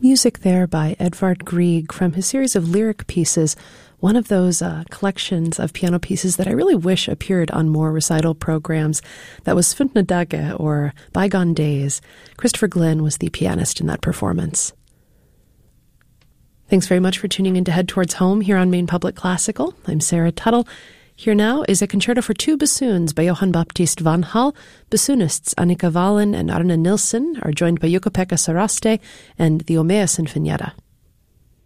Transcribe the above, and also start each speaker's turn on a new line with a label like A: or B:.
A: Music there by Edvard Grieg from his series of lyric pieces, one of those collections of piano pieces that I really wish appeared on more recital programs. That was Svungne Dage, or Bygone Days. Christopher Glenn was the pianist in that performance. Thanks very much for tuning in to Head Towards Home here on Maine Public Classical. I'm Sarah Tuttle. Here now is a concerto for two bassoons by Johann Baptist van Hal. Bassoonists Annika Wahlen and Arne Nilsson are joined by Jukka-Pekka Saraste and the Omea Sinfonietta.